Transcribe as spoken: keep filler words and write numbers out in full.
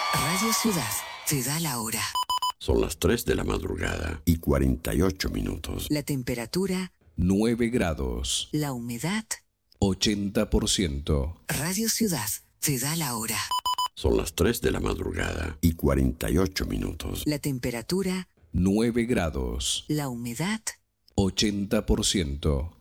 Radio Ciudad te da la hora. Son las tres de la madrugada y cuarenta y ocho minutos. La temperatura, nueve grados. la humedad, ochenta por ciento. Radio Ciudad te da la hora. Son las tres de la madrugada y cuarenta y ocho minutos. La temperatura, nueve grados. la humedad, ochenta por ciento.